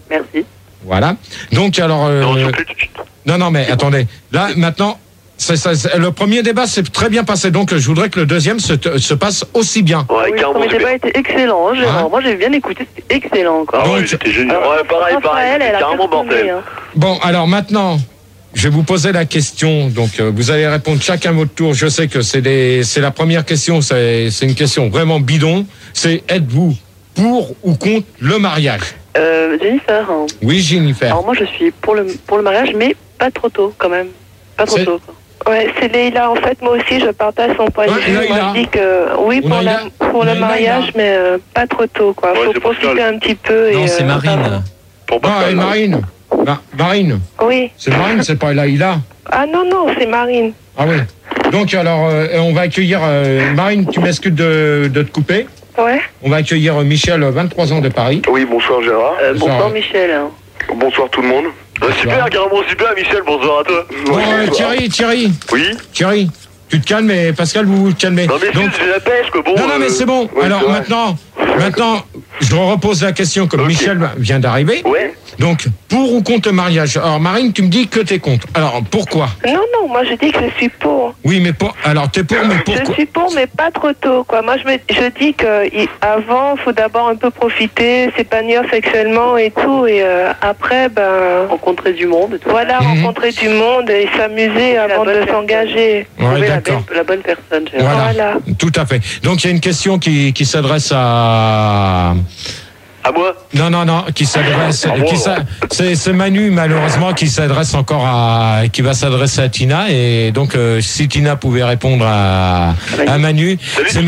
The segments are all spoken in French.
Merci. Voilà. Donc, alors... non, mais attendez. Là, maintenant, le premier débat s'est très bien passé. Donc, je voudrais que le deuxième se passe aussi bien. Ouais, le premier débat était excellent, hein, Gérard. Moi, j'ai bien écouté, c'était excellent encore. Ah ouais, c'était génial. Alors, pareil, elle a carrément bordel. hein. Bon, alors maintenant... Je vais vous poser la question, donc vous allez répondre chacun votre tour. Je sais que c'est la première question, c'est une question vraiment bidon. C'est êtes-vous pour ou contre le mariage? Jennifer. Oui, Jennifer. Alors moi je suis pour le mariage, mais pas trop tôt quand même. Pas trop tôt. Ouais, c'est Leïla. En fait, moi aussi, je partage son point de vue. Moi, je dis que oui pour le mariage, mais pas trop tôt, quoi. Ouais, faut profiter un petit peu. Non, c'est Marine. Ah, Marine. Marine. Oui. C'est Marine, c'est pas Laïla. Ah non, c'est Marine. Ah oui. Donc alors, on va accueillir Marine. Tu m'excuses de te couper. Ouais. On va accueillir Michel, 23 ans de Paris. Oui, bonsoir Gérard. Bonsoir Michel. Bonsoir tout le monde. Super, carrément super, Michel, bonsoir à toi. Bon, Thierry. Oui. Thierry, tu te calmes, et Pascal, vous vous calmez. Non, mais donc, j'ai la pêche, que bon. Non, mais c'est bon. Ouais, alors maintenant, je repose la question comme Michel vient d'arriver. Ouais. Donc, pour ou contre le mariage? Alors, Marine, tu me dis que t'es contre. Alors, pourquoi? Non, moi je dis que je suis pour. Oui, mais alors t'es pour, mais pourquoi? Je suis pour, mais pas trop tôt, quoi. Moi, je dis qu'avant, il faut d'abord un peu profiter, s'épanouir sexuellement et tout, et après, rencontrer du monde. Tout voilà, rencontrer du monde et s'amuser avant de s'engager. Ouais, d'accord. La bonne personne. Voilà. Tout à fait. Donc, il y a une question qui s'adresse à moi? Non, qui s'adresse. C'est Manu, malheureusement, qui s'adresse encore qui va s'adresser à Tina. Et donc, si Tina pouvait répondre à Manu. C'est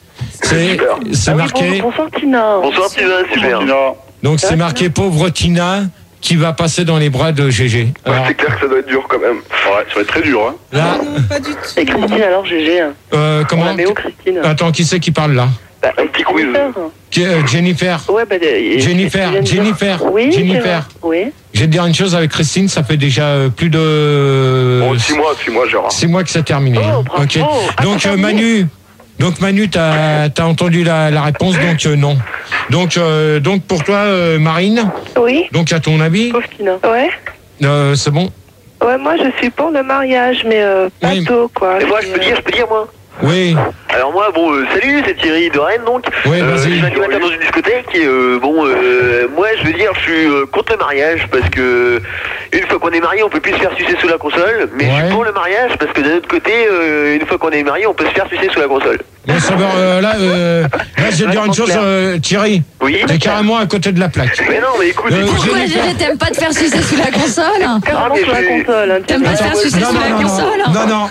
marqué. Bonsoir Tina. Bonsoir Tina, super. Donc, c'est marqué pauvre Tina qui va passer dans les bras de GG. Alors, c'est clair que ça doit être dur quand même. Ouais, ça va être très dur, hein. Là, Pas du tout. Et Christine, alors GG. comment? Christine. Attends, qui c'est qui parle là? Un petit quiz. Jennifer. Ouais, Jennifer. Oui. Jennifer. Oui. Je vais te dire une chose avec Christine, ça fait déjà plus de... Bon, 6 mois, Gérard. 6 mois que c'est terminé. Bravo. Ok. Donc Manu, t'as entendu la réponse, donc non. Donc pour toi, Marine. Oui. Donc à ton avis. Pauvre Tina. Ouais. C'est bon. Ouais, moi je suis pour le mariage, mais pas tôt, quoi. Et moi, je peux dire, moi. Oui. Alors moi, salut, c'est Thierry de Rennes, donc. Oui, vas-y. Je suis animateur dans une discothèque et moi, je veux dire, je suis contre le mariage parce que une fois qu'on est marié, on peut plus se faire sucer sous la console, mais je suis pour le mariage parce que d'un autre côté, une fois qu'on est marié, on peut se faire sucer sous la console. Bon, ça va, là, je vais dire une chose, Thierry. Oui. T'es carrément à côté de la plaque. Mais non, mais écoute. Pourquoi Gégé, t'aimes pas te faire sucer sous la console? Carrément sous la console. T'aimes pas te faire sucer sous la console? Non.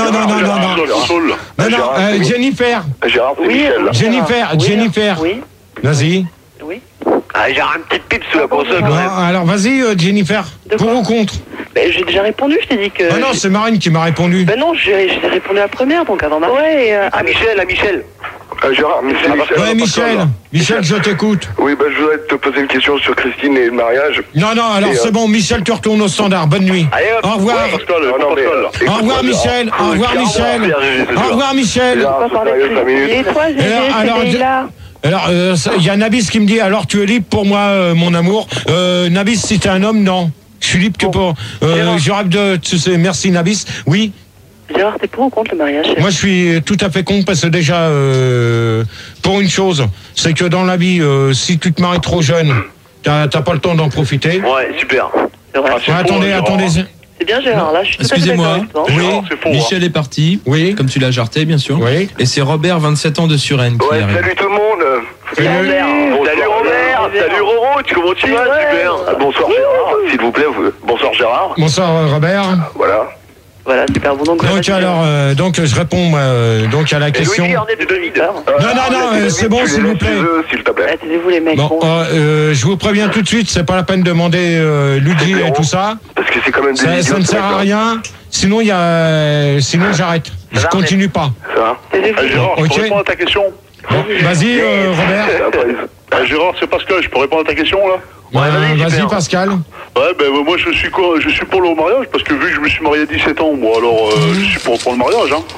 Jennifer. Gérard, c'est Michel. Jennifer. Oui. Vas-y. Oui. Ah, j'ai un petit pipe sous la console quand même. Alors vas-y, Jennifer. Pour ou contre? J'ai déjà répondu, je t'ai dit que... Ah non, c'est Marine qui m'a répondu. Non, j'ai répondu à la première, donc avant Marine. Ouais, Michel. Gérard, mais c'est Michel. Ouais, Michel, je t'écoute. Oui, je voudrais te poser une question sur Christine et le mariage. Non, alors c'est bon, Michel, tu retournes au standard. Bonne nuit. Allez, hop. Au revoir. Au revoir, Michel. Au revoir, Michel. Et toi, Gégé, c'est Leïla. Alors, il y a Nabis qui me dit, alors tu es libre pour moi, mon amour. Nabis, si t'es un homme, non. Je suis libre que pour... je rêve de... Tu sais, merci Nabis. Oui. Gérard, t'es pour ou contre le mariage? Moi, je suis tout à fait contre parce que déjà, pour une chose, c'est que dans la vie, si tu te maries trop jeune, t'as pas le temps d'en profiter. Ouais, super. C'est vrai. Attendez. C'est bien Gérard, là, je suis tout à fait Excusez-moi. d'accord avec toi. Oui. Michel est parti. Oui. Comme tu l'as jarté, bien sûr. Oui. Et c'est Robert, 27 ans de Suresnes, qui arrive. Salut tout le monde. Salut Robert. Salut Roro, comment tu vas? Super. Bonsoir Gérard, s'il vous plaît. Bonsoir Gérard. Bonsoir Robert. Voilà, super. Bon, donc donc je réponds donc à la question. Louis Garnet de David. Non, c'est bon, s'il vous plaît. S'il te plaît. Taisez-vous les mecs. Bon, je vous préviens tout de suite, c'est pas la peine de demander Luigi et tout ça. Parce que c'est quand même des Ça ne sert à rien. Sinon, sinon j'arrête. Je continue pas. Ça va. Gérard, je peux répondre à ta question? Bon, vas-y, Robert. Gérard, c'est Pascal, je peux répondre à ta question là? Vas-y, Pascal. Ouais, moi je suis pour le mariage parce que vu que je me suis marié à 17 ans, moi alors je suis pour le mariage, hein.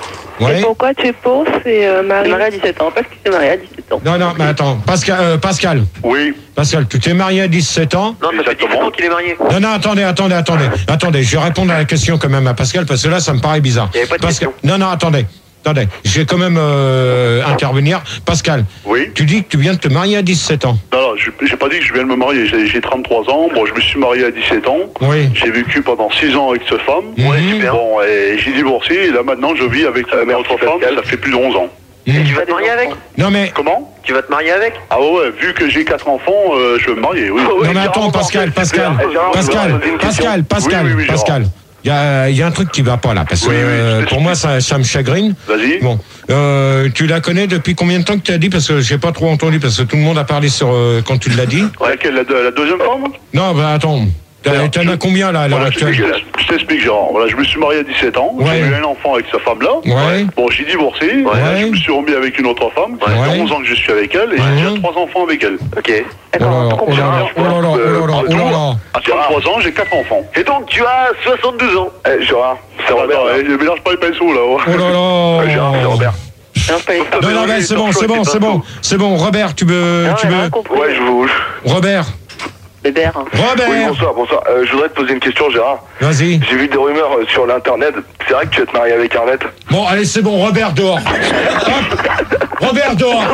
Ouais. Et pourquoi tu es pour, c'est Marie? Marié à 17 ans, parce qu'il s'est marié à 17 ans. Non, mais attends, Pascal. Oui. Pascal, tu t'es marié à 17 ans? Non, ça fait 17 ans qu'il est marié. Non, attendez, je vais répondre à la question quand même à Pascal, parce que là, ça me paraît bizarre. Il n'y avait pas de question. Non, attendez, je vais quand même intervenir. Pascal, Oui. tu dis que tu viens de te marier à 17 ans. Non, j'ai pas dit que je viens de me marier. J'ai 33 ans. Bon, je me suis marié à 17 ans. Oui. J'ai vécu pendant 6 ans avec cette femme. Ouais, super. Bon, et j'ai divorcé. Et là, maintenant, je vis avec une autre femme. Ça fait plus de 11 ans. Et tu vas te marier avec? Non, mais... Comment? Tu vas te marier avec? Ah ouais, vu que j'ai 4 enfants, je veux me marier, oui. Non, mais attends, Pascal. Oui, Il y a un truc qui va pas là, parce que Oui, je pour moi ça me chagrine. Vas-y. Bon, tu la connais depuis combien de temps que tu as dit, parce que j'ai pas trop entendu, parce que tout le monde a parlé sur quand tu l'as dit. Laquelle, la deuxième femme? Non, bah attends, t'en as combien là à l'heure Voilà, actuelle? je t'explique, Gérard. Voilà, je me suis marié à 17 ans. Ouais. J'ai eu un enfant avec sa femme-là. Ouais. Bon, j'ai divorcé. Ouais. Je me suis remis avec une autre femme. Ça Ouais. fait 11 ans que je suis avec elle. Et j'ai déjà 3 enfants avec elle. Ok. Oh là là. À 33 ans, j'ai 4 enfants. Et donc, tu as 62 ans. Gérard, c'est Robert. Ne mélange pas les pinceaux, là. Oh là là. Gérard, c'est Robert. Non, mais c'est bon. Robert, tu veux... Ouais, je vous... Robert. Bébert. Oui, bonsoir. Je voudrais te poser une question, Gérard. Vas-y. J'ai vu des rumeurs sur l'internet. C'est vrai que tu vas te marier avec Arnett? Bon, allez, c'est bon, Robert dehors. Hop. Robert dehors.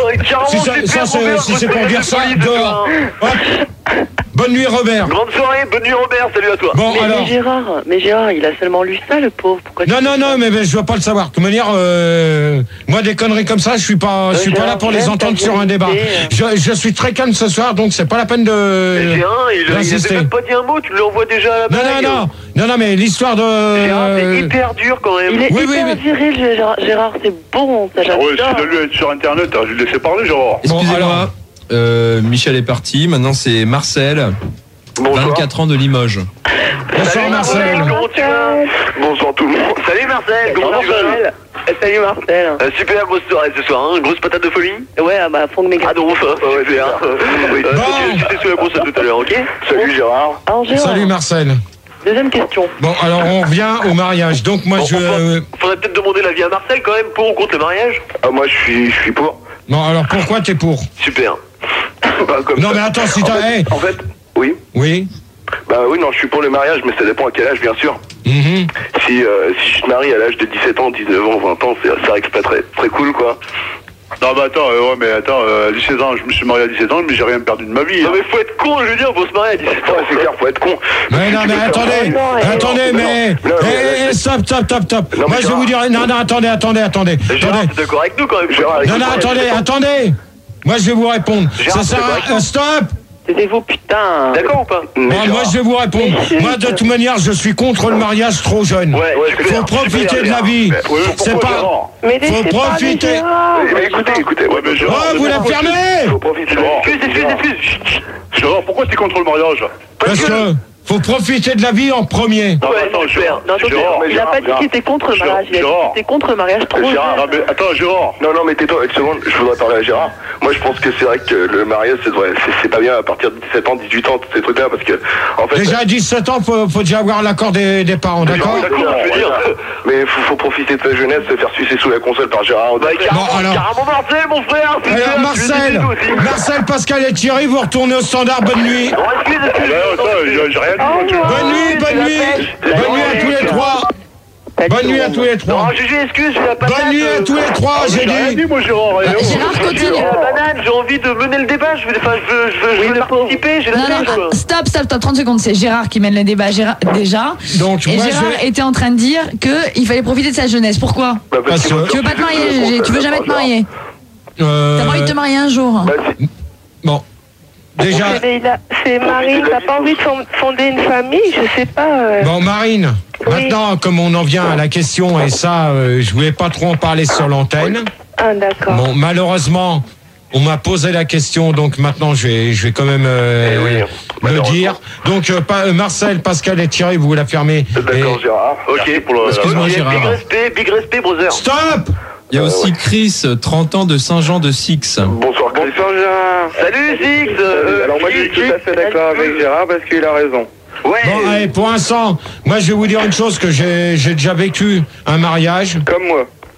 Si c'est pour dire ça, dehors. Hop. Bonne nuit, Robert. Grande soirée, bonne nuit Robert, salut à toi. Bon, Mais alors. Gérard, il a seulement lu ça, le pauvre. Pourquoi Non, mais je veux pas le savoir. De toute manière, moi, des conneries comme ça, je suis pas là pour les entendre sur un débat. Je suis très calme ce soir, donc c'est pas la peine de. Il a même pas dit un mot, tu l'envoies déjà à la blague. Non, mais l'histoire de. Gérard, c'est hyper dur quand même. Il est hyper viril, Gérard, c'est bon, ça j'adore. Ouais, c'est de lui être sur internet, je lui laissais parler, Gérard. Excusez-moi, Michel est parti. Maintenant, c'est Marcel, 24 ans de Limoges. Bonsoir, Marcel. Comment tu vas? Bonsoir tout le monde. Salut Marcel, comment tu vas? Salut Marcel. Super grosse soirée ce soir, hein. Grosse patate de folie. Ouais, bah, fond de mes gars. Ah non, ça, super. Tu sur la console tout à l'heure, ok? Salut Gérard. Alors, Gérard, Salut, Marcel. deuxième question. Bon, alors on revient au mariage. Donc, moi, Faudrait peut-être demander l'avis à Marcel quand même, pour ou contre le mariage. Ah, moi je suis pour. Bon, alors pourquoi t'es pour? Super. Non, mais attends, si t'as. En fait, oui. Oui. Bah oui, non, je suis pour le mariage, mais ça dépend à quel âge, bien sûr. Si je te marie à l'âge de 17 ans, 19 ans, 20 ans, c'est vrai que c'est pas très cool, quoi. Non, mais attends, à 17 ans, je me suis marié à 17 ans, mais j'ai rien perdu de ma vie. Non, mais faut être con, je veux dire, faut se marier à 17 ans. Ouais, c'est clair, faut être con. Mais non, mais attendez, mais. Stop. Moi, je vais vous dire. Non, attendez. Gérard, t'es d'accord avec nous quand même, Gérard? Non, attendez. Moi, je vais vous répondre. Ça sert à. Stop. C'était vous, putain. D'accord ou pas? Moi, je vais vous répondre. Moi, de toute manière, je suis contre le mariage trop jeune. Faut profiter de la vie. C'est pas. Mais faut profiter. Mais écoutez. Ouais, mais Gérard. Oh, vous la fermez. Faut profiter. Excuse. Gérard, pourquoi t'es contre le mariage? Parce que faut profiter de la vie en premier. Non, attends, Gérard. Il a pas dit qu'il était contre le mariage. Il a dit qu'il était contre le mariage trop jeune. Gérard, attends, Gérard. Non, mais tais-toi une seconde, je voudrais parler à Gérard. Moi, je pense que c'est vrai que le mariage, c'est pas bien à partir de 17 ans, 18 ans, tous ces trucs-là, parce que, en fait. Déjà à 17 ans, faut déjà avoir l'accord des parents, d'accord? Mais faut profiter de sa jeunesse, se faire sucer sous la console par Gérard. Carrément Marcel, mon frère. Alors, Marcel, Pascal et Thierry, vous retournez au standard, bonne nuit. J'ai rien dit. Bonne nuit à tous les trois. Bonne nuit à tous les trois. Non, Gégé, excuse, j'ai la banane. Bonne nuit à tous les trois, j'ai dit. Moi, Gérard. Gérard, continue. J'ai la banane, j'ai envie de mener le débat, je veux participer, j'ai la banane, quoi. Stop, 30 secondes, c'est Gérard qui mène le débat déjà. Donc, et moi, Gérard était en train de dire qu'il fallait profiter de sa jeunesse. Pourquoi? Parce que... Tu veux pas te marier, Gégé? Tu veux jamais te marier? T'as pas envie de te marier un jour? Bon. Déjà... C'est Marine, t'as pas envie de fonder une famille? Je sais pas. Bon, Marine, maintenant, comme on en vient à la question, et ça, je voulais pas trop en parler sur l'antenne. Ah, d'accord. Bon, malheureusement, on m'a posé la question, donc maintenant, je vais quand même le dire. Donc, Marcel, Pascal et Thierry, vous la fermez. D'accord, Gérard. Ok. Excuse-moi, Gérard. Big respect, brother. Stop! Il y a aussi Chris, 30 ans de Saint-Jean de Six. Bonsoir, Chris. Salut, Six. Alors, moi, je suis tout à fait d'accord avec Gérard parce qu'il a raison. Ouais. Bon, allez, pour l'instant, moi, je vais vous dire une chose, que j'ai déjà vécu un mariage. Comme moi.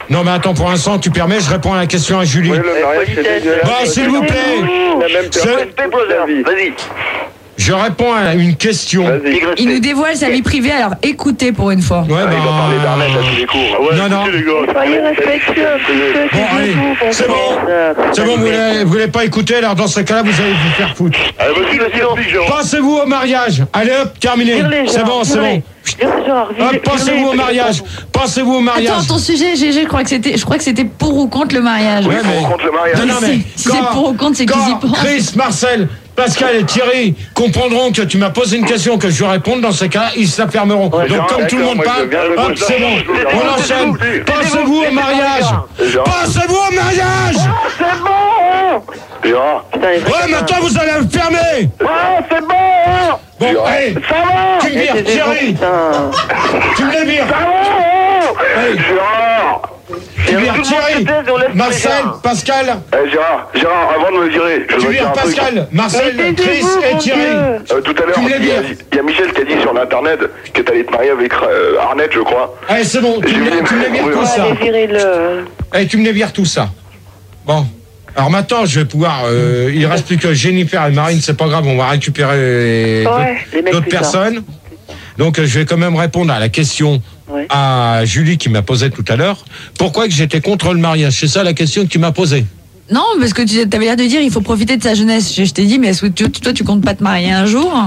Non, mais attends, pour l'instant, tu permets, je réponds à la question à Julie. Oui, le mariage, c'est dégueulasse. Bon, s'il vous plaît. La même personne. Vas-y. Je réponds à une question. Il nous dévoile sa vie privée, alors écoutez pour une fois. Ouais, Il va parler d'Arnett à tous les cours. Ouais, non, non. écoutez, les gars. Soyez respectueux un petit peu. Bon, allez, c'est bon. C'est bon, vous voulez pas écouter, alors dans ce cas-là, vous allez vous faire foutre. Allez, vas-y, explique, Jérôme. Passez-vous au mariage. Allez hop, terminé. C'est bon, c'est bon. Hop, passez-vous au mariage. Passez-vous au mariage. Attends, ton sujet, GG, je crois que c'était pour ou contre le mariage. Ouais, mais... contre le mariage. Non, mais Si c'est pour ou contre, c'est qu'ils y pensent. Chris, Marcel, Pascal et Thierry comprendront que tu m'as posé une question que je vais répondre, dans ces cas, ils se la fermeront. Donc comme tout le monde parle, hop, c'est bon. On enchaîne. Passez-vous au mariage. Passez-vous au mariage. C'est bon. Gérard. Ouais, maintenant vous allez me fermer. C'est bon. Bon, allez. Ça va. Tu me vires, Thierry. Tu me les vires. Allez. Gérard. Tu vires Thierry. Marcel, Pascal. Gérard, avant de me virer, je Tu veux dire vires un truc. Pascal, Marcel, Chris et Thierry. Tout à l'heure, Tu me les vires. il y a Michel qui a dit sur l'internet que t'allais te marier avec Arnett, je crois. Allez, c'est bon, tu me les vires tout ça. Allez, tu me les vires tout ça. Bon. Alors maintenant, je vais pouvoir... il reste plus que Jennifer et Marine, c'est pas grave, on va récupérer d'autres personnes. Donc je vais quand même répondre à la question à Julie qui m'a posé tout à l'heure. Pourquoi que j'étais contre le mariage? C'est ça la question que tu m'as posée. Non, parce que tu avais l'air de dire il faut profiter de sa jeunesse. Je t'ai dit, mais est-ce que toi tu comptes pas te marier un jour?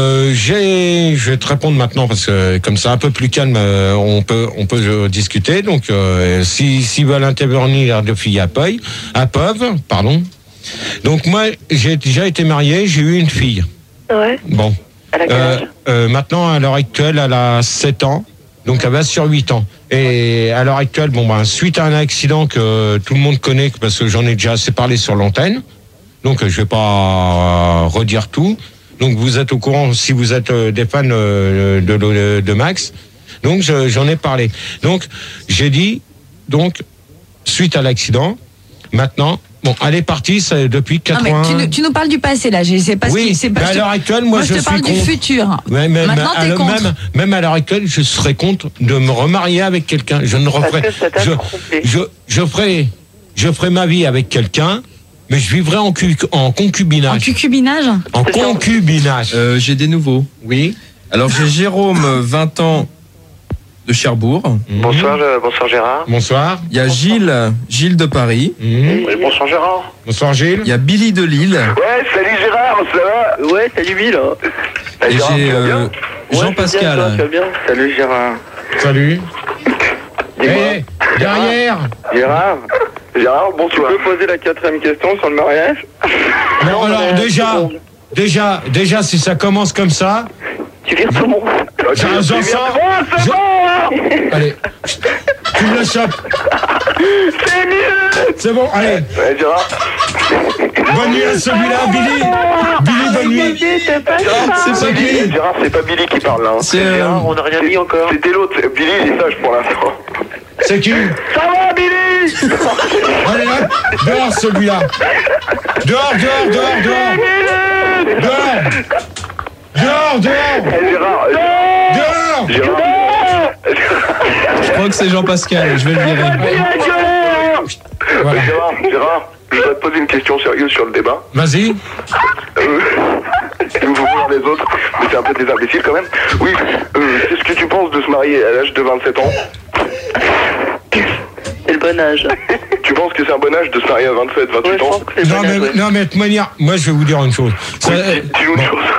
Je vais te répondre maintenant parce que comme c'est un peu plus calme, on peut discuter. Donc s'ils veulent intervenir de filles à peuvent, pardon. Donc moi j'ai déjà été marié, j'ai eu une fille. Ouais. Bon. Elle a quel âge maintenant à l'heure actuelle elle a 7 ans. Donc elle va sur 8 ans. Et à l'heure actuelle, suite à un accident que tout le monde connaît, parce que j'en ai déjà assez parlé sur l'antenne, donc je vais pas redire tout. Donc vous êtes au courant si vous êtes des fans de Max. Donc j'en ai parlé. Donc j'ai dit, suite à l'accident, maintenant, elle est partie depuis 80... Non, mais tu nous parles du passé, là. C'est pas oui, c'est pas, mais à l'heure actuelle, moi je te parle du futur. Ouais, maintenant, t'es contre. Même à l'heure actuelle, je serais contre de me remarier avec quelqu'un. Je ne referai... Je ferai ma vie avec quelqu'un, mais je vivrai en concubinage. En concubinage? En concubinage. J'ai des nouveaux. Oui. Alors j'ai Jérôme, 20 ans, de Cherbourg. Bonsoir Gérard. Bonsoir. Il y a Gilles de Paris. Oui, bonsoir Gérard. Bonsoir Gilles. Il y a Billy de Lille. Ouais, salut Gérard, ça va? Ouais, salut Bill. Et j'ai Jean-Pascal. Salut Gérard. Salut. Hé, derrière. Gérard, bonsoir. Tu peux poser la 4e question sur le mariage? Non, alors déjà, si ça commence comme ça... Tu vires tout le monde. J'en sors. Allez, tu me le chopes. C'est mieux. C'est bon, allez. Ouais, Gérard. Bonne nuit à celui-là, Billy. Billy, bonne nuit. C'est pas Billy. Gérard, c'est pas Billy qui parle là. C'est Gérard, on n'a rien dit encore. C'était l'autre. Billy, il est sage pour l'instant. C'est qui? Ça va, Billy? Allez, hop, dehors celui-là. Dehors. Je crois que c'est Jean-Pascal, je vais le virer. Voilà. Gérard, je voudrais te poser une question sérieuse sur le débat. Vas-y. Vous voir les autres, mais c'est un peu des imbéciles quand même. Oui, qu'est-ce que tu penses de se marier à l'âge de 27 ans? C'est le bon âge. Tu penses que c'est un bon âge de se marier à 27, 28 ans? Non, mais de toute manière, moi je vais vous dire une chose. Dis-nous une chose.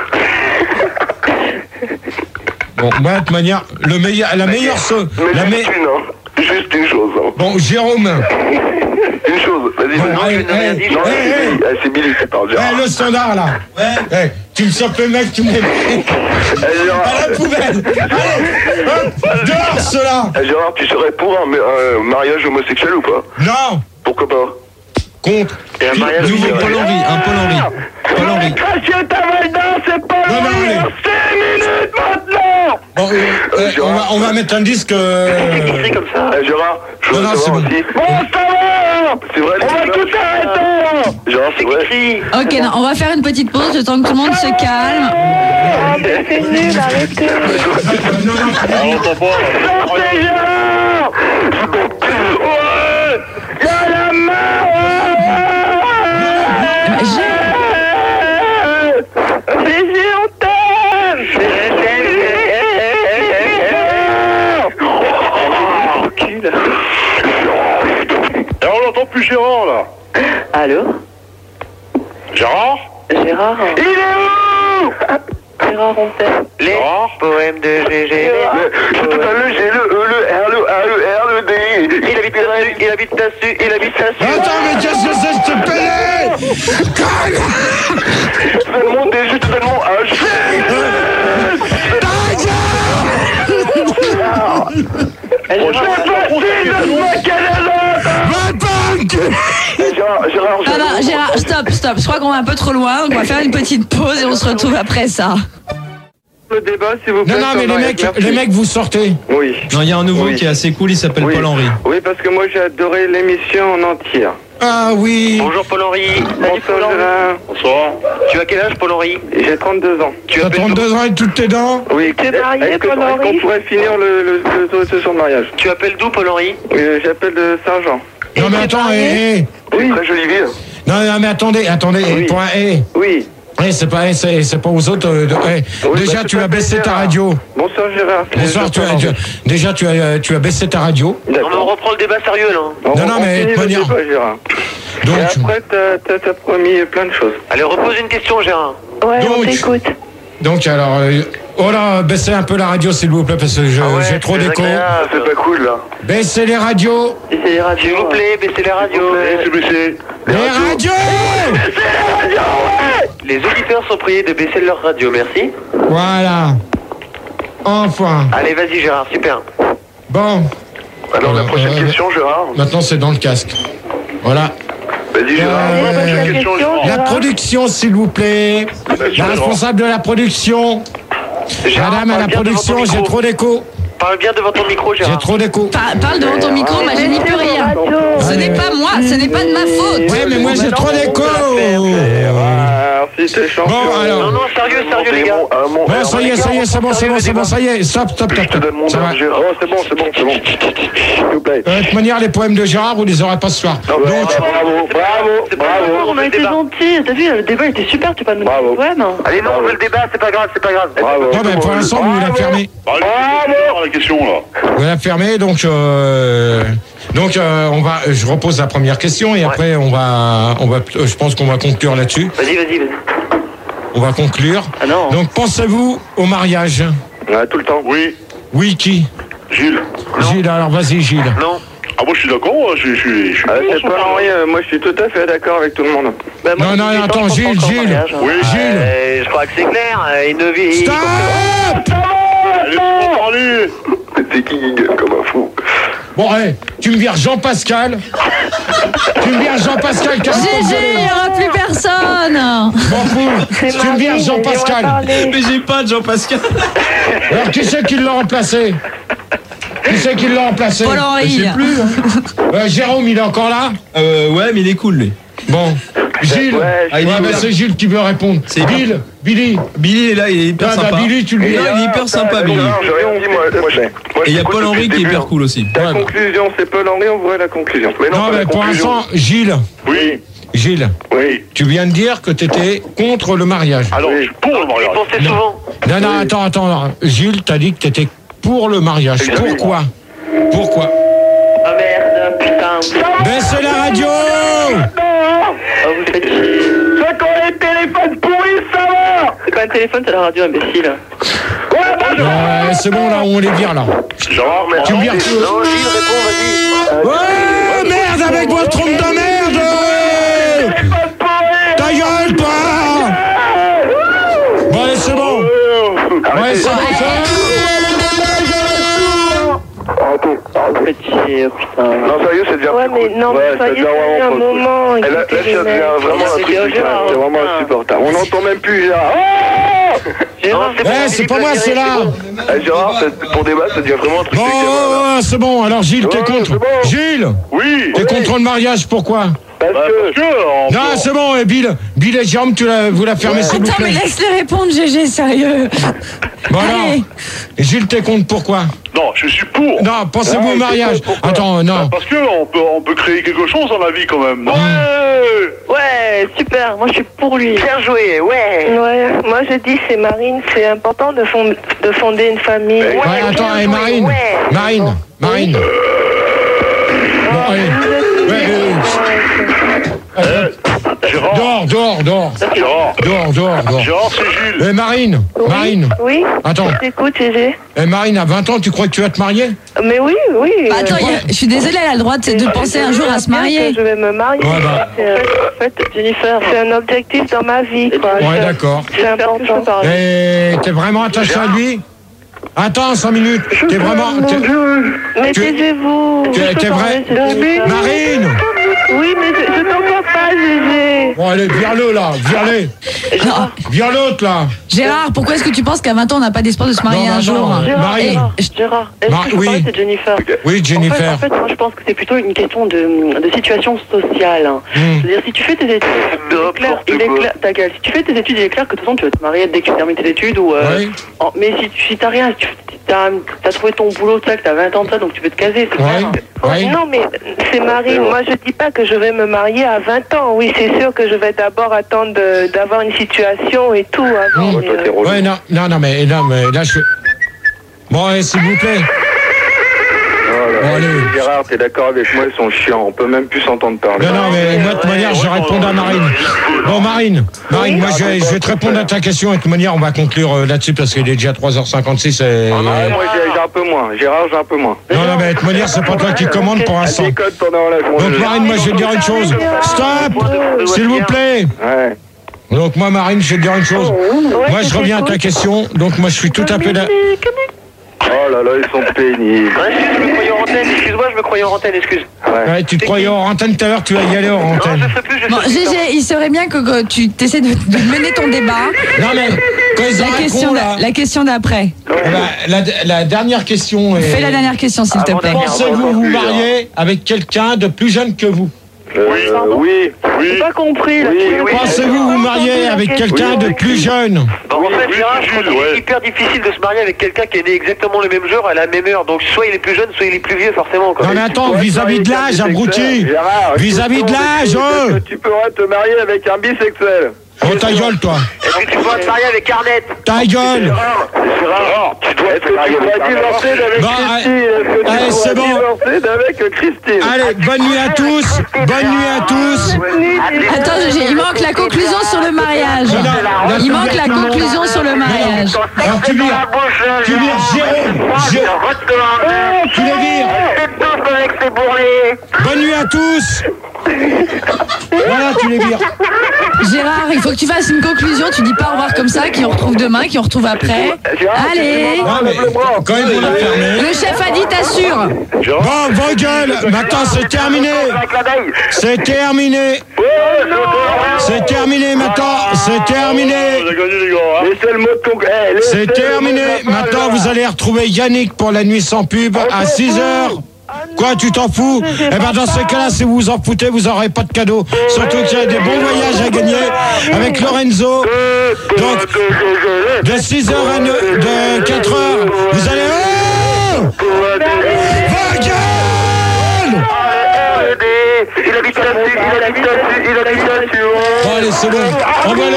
Bon, moi de toute manière, la meilleure chose. Juste une chose. Bon, Jérôme. Une chose, vas-y. C'est Billy qui parle. Le standard là. Ouais. Tu me chopes le mec, tu me mets à la poubelle. Allez, hop, dehors cela. Gérard, tu serais pour un mariage homosexuel ou pas? Non. Pourquoi pas? Contre. Et un mariage Nouveau Paul Henry. Cracher ta valda, c'est pas Non, 6 minutes maintenant. Bon, on va mettre un disque. écrit comme ça. Gérard, je veux Non, c'est savoir bon. aussi. Bon, ça va. C'est vrai, on va tout arrêter. Gérard, c'est vrai. Ok, non, on va faire une petite pause le temps que tout le monde se calme. C'est nul, arrêtez. Sortez, Gérard. Allô? Gérard? Gérard? Il est où? Gérard Rontel. Les poèmes de GG. Je te donne le G, le E, le R, le A, le R, le D. Il habite là-dessus, il habite là-dessus, il habite là-dessus. Attends, mais qu'est-ce que c'est, ce pelé? Je te donne mon D, je te donne mon H. Gérard, stop. Je crois qu'on va un peu trop loin. Donc on va faire une petite pause et on se retrouve après ça. Le débat, s'il vous plaît. Non, mais les mecs, vous sortez. Oui. Non, il y a un nouveau qui est assez cool, il s'appelle Paul-Henri. Oui, parce que moi j'ai adoré l'émission en entière. Ah oui. Bonjour Paul-Henri. Bonsoir Gérard. Bonsoir. Tu as quel âge Paul-Henri? J'ai 32 ans. Tu T'as appelles 32 ans et toutes tes dents? Oui. T'es marié, Est-ce Paul-Henri? qu'on pourrait finir le sur le mariage? Tu appelles d'où Paul-Henri? Oui, j'appelle de Saint-Jean. Non, mais attends, Oui. Très jolie ville. Non, mais attendez, Oui. point Oui. c'est pas aux autres. Déjà, tu as baissé ta radio. Bonsoir Gérard. Bonsoir, déjà, tu as baissé ta radio. Non, mais on reprend le débat sérieux là. Non, mais finit pas le dire. débat, Gérard. Donc, Et après, t'as promis plein de choses. Allez, repose une question, Gérard. Ouais, on Donc. t'écoute. donc alors, oh là, baissez un peu la radio, s'il vous plaît, parce que j'ai trop d'écho. C'est pas cool là. Baissez les radios. Baissez les radios. S'il vous plaît, baissez les radios. Les radios. Les auditeurs sont priés de baisser leur radio, merci. Voilà. Enfin. Allez, vas-y Gérard, super. Bon. Alors la prochaine question, Gérard. Maintenant, c'est dans le casque. Voilà. Vas-y Gérard. prochaine question, La Gérard. production, s'il vous plaît. La responsable de la production. Madame à la production, j'ai trop d'écho. Parle bien devant ton micro, J'ai Gérard. trop d'écho. Parle devant ton micro, moi je n'y peux rien. Ce n'est pas moi, ce n'est pas de ma faute. Ouais, mais moi j'ai trop d'écho. Merci, t'es champion. Bon, alors. Non, sérieux les gars. Bon, ça y est, c'est bon, ça y est. Stop. Je te donne mon Ça va. nom, Gérard. Oh, c'est bon. S'il vous plaît. De toute manière, les poèmes de Gérard, vous les aurez pas ce soir. Donc, bravo. On a été gentils. T'as vu, le débat était super. Tu peux nous dire Bravo. le poème? Allez, non, on veut le débat, c'est pas grave. Bravo. Non, mais pour l'instant, vous la fermez. La question là. Vous la fermez, donc je repose la première question et après je pense qu'on va conclure là-dessus. Vas-y. On va conclure. Ah non. Donc pensez-vous au mariage? Ouais, tout le temps. Oui. Oui, qui? Gilles. Gilles, alors vas-y Gilles. Non. Ah, moi je suis d'accord, je suis. C'est pas Henri, moi je suis tout à fait d'accord avec tout le monde. Bah, moi, Non, attends, Gilles. Oui, Gilles. Je crois que c'est clair. Il ne vit. Stop. Laisse-moi parler. C'est qui gueule comme un fou. Bon, allez, tu me vires Jean-Pascal. Qu'est-ce Gégé, il n'y aura plus personne. M'en fous. Tu me vires Jean-Pascal. Mais j'ai pas de Jean-Pascal. Alors, qui c'est qui l'a remplacé? Paul-Henri. Je sais plus. Jérôme, il est encore là? Ouais, mais il est cool, lui. Bon. Gilles. C'est Gilles qui veut répondre. C'est Billy. Billy est là, il est hyper sympa. Billy, tu lui Non, il est hyper sympa, Billy. Et il y a Paul-Henri qui est hyper cool aussi. La conclusion, c'est Paul-Henri, on voit la conclusion. Non, mais pour l'instant, Gilles. Oui. Gilles. Oui. Tu viens de dire que tu étais contre le mariage. Alors, je suis pour le mariage. Vous pensez souvent. Non, attends. Gilles, t'as dit que tu étais pour le mariage. Pourquoi? Ah merde, putain. Baissez la radio. Vous faites chier. C'est quand les téléphones pourris, ça va. C'est pas un téléphone, c'est la radio, imbécile. Ouais, c'est bon, là, on les vire, là. Genre, mais Tu me vires tout. Non, Gilles, réponds, vas-y. Ouais, merde, avec votre trompe de merde. Ta gueule, toi. Bon, allez, c'est bon. Ouais, c'est bon, Vous faites chier, putain. Non, sérieux, c'est déjà. Ouais, mais non, mais ça soyez devient vraiment un pas cool. moment. Et là, écoutez ça les devient mecs. vraiment un truc c'est de Gérard, c'est vraiment putain. insupportable. On n'entend même plus Gérard. Gérard, c'est pas moi, c'est là. Gérard, pour débat, ça devient vraiment un truc de gamin. Bon, c'est bon. Alors, Gilles, t'es Ouais, contre. c'est bon. Gilles, Oui. t'es contre le mariage, pourquoi? Parce que. Non, c'est bon, et Bill et Jérôme, vous la fermez, s'il vous Attends, mais plaît. laisse-les répondre, Gégé, sérieux. Bon, alors, Allez. Gilles, t'es contre, pourquoi? Non, je suis pour. Non, pensez-vous au mariage. Attends, non. Parce que on peut créer quelque chose dans la vie quand même. Ouais, super, moi je suis pour lui. Bien joué, ouais. Ouais, moi je dis c'est Marine, c'est important de fonder une famille. Ouais, attends, et Marine. Marine. Bon, allez. Dehors. Dehors, c'est Jules. Marine. Oui. Attends. Je t'écoute, Gégé. Marine, à 20 ans, tu crois que tu vas te marier? Mais oui. Bah, attends, je suis désolée, elle a le droit de penser un jour à se marier. Je vais me marier. Ouais, bah. En fait, Jennifer, c'est un objectif dans ma vie, quoi. Ouais, d'accord. C'est important. Et t'es vraiment attaché à lui? Attends, 5 minutes. T'es vraiment... Mais taisez-vous. T'es vrai... Marine! Oui, mais je t'entends pas, Gégé. Bon, allez, vire-le, là. Vire l'autre, là. Gérard, pourquoi est-ce que tu penses qu'à 20 ans, on n'a pas d'espoir de se marier un jour? Marine. Gérard, est-ce que je peux parler de Jennifer? Oui, Jennifer. En fait, moi, je pense que c'est plutôt une question de situation sociale. C'est-à-dire, si tu fais tes études, ta gueule. Si tu fais tes études, il est clair que de toute façon, tu vas te marier dès que tu termines tes études. Mais si t'as rien, t'as trouvé ton boulot, tu sais que t'as 20 ans de ça, donc tu veux te caser, c'est clair. Non, mais c'est Marine. Moi, je dis pas que je vais me marier à 20 ans. Oui, c'est sûr que je vais d'abord attendre d'avoir une situation et tout avant. Ouais, non, mais là, je... Bon, allez, s'il vous plaît. Bon, allez. Gérard, t'es d'accord avec moi, ils sont chiants. On peut même plus s'entendre parler. Non, mais de toute manière, je réponds à Marine. Bon, Marine, moi, je vais te répondre à ta question. Et de toute manière, on va conclure là-dessus parce qu'il est déjà 3h56. Moi, j'ai un peu moins. Gérard, j'ai un peu moins. Non, mais de toute manière, c'est pas toi qui commande pour l'instant. Donc, Marine, moi, je vais te dire une chose. Stop, s'il vous plaît. Ouais. Donc, moi, Marine, je vais te dire une chose. Moi, je reviens à ta question. Donc, moi, je suis tout à fait là. Oh là là, ils sont pénibles. Je me croyais en antenne, excuse-moi, excuse. Ouais, tu te croyais hors antenne tout à l'heure, tu vas y aller hors antenne. Non, je sais plus, Bon, Gégé, il serait bien que tu essaies de mener ton débat. Non, mais quand ils La question d'après. La dernière question est... Fais la dernière question, s'il te plaît. Pensez-vous vous marier avec quelqu'un de plus jeune que vous? Oui. J'ai pas compris. Pensez-vous vous marier avec quelqu'un de plus jeune? En fait, Gérard, c'est hyper difficile de se marier avec quelqu'un qui est né exactement le même jour à la même heure. Donc soit il est plus jeune, soit il est plus vieux, forcément. Non mais attends, vis-à-vis de l'âge, abruti. Vis-à-vis de l'âge, Tu pourras te marier avec un bisexuel. Oh ta gueule, toi. Est-ce que tu pourras te marier avec Arnett? Ta gueule. Gérard, tu dois te marier avec Christine. Allez, bonne nuit à tous. Attends, il manque la conclusion sur le mariage. Il manque la conclusion sur le mariage. Alors tu vires Jérôme. Tu les vires. Bonne nuit à tous. Voilà, tu les vires. Gérard, il faut que tu fasses une conclusion. Tu dis pas au revoir comme ça, qui on retrouve demain, qui on retrouve après. Allez. Quand ils vont la fermer. Le chef a dit, t'assures. Bon, vos gueules. Maintenant, c'est terminé. C'est terminé maintenant. C'est terminé. C'est terminé. Maintenant, vous allez retrouver Yannick pour la nuit sans pub à 6h. Quoi, tu t'en fous? Eh ben dans ce cas-là, si vous vous en foutez, vous n'aurez pas de cadeau. Surtout qu'il y a des bons voyages à gagner avec Lorenzo. Donc, de 6h à de 4h, vous allez... Oh, va gueule! Il habite là-dessus. Bon, allez, c'est bon. On va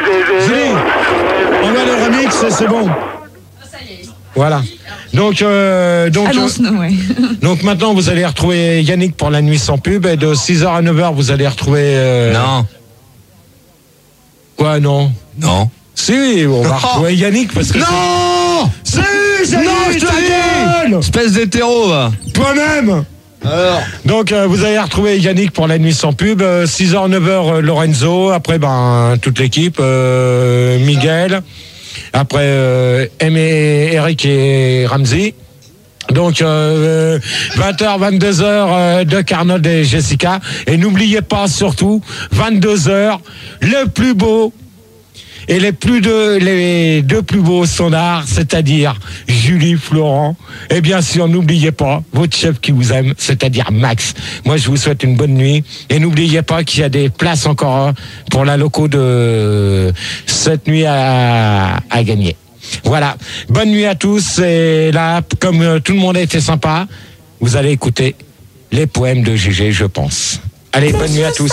le remix et c'est bon. Voilà. Donc annonce-nous, ouais. Donc maintenant, vous allez retrouver Yannick pour la nuit sans pub. Et de 6h à 9h, vous allez retrouver... Non. Quoi, non? Non. Si, on va retrouver Yannick parce que... Non. Si, Yannick, ta gueule! Espèce d'hétéro, va. Toi-même. Alors. Donc vous allez retrouver Yannick pour la nuit sans pub, 6h, 9h Lorenzo, après toute l'équipe, Miguel, après Eric et Ramsey. Donc 20h, 22h Doc Arnold et Jessica. Et n'oubliez pas surtout 22h, le plus beau et les deux plus beaux sonars, c'est-à-dire Julie, Florent, et bien sûr, n'oubliez pas votre chef qui vous aime, c'est-à-dire Max. Moi, je vous souhaite une bonne nuit, et n'oubliez pas qu'il y a des places encore pour la loco de cette nuit à gagner. Voilà, bonne nuit à tous, et là, comme tout le monde a été sympa, vous allez écouter les poèmes de Gégé, je pense. Allez, bonne nuit à tous.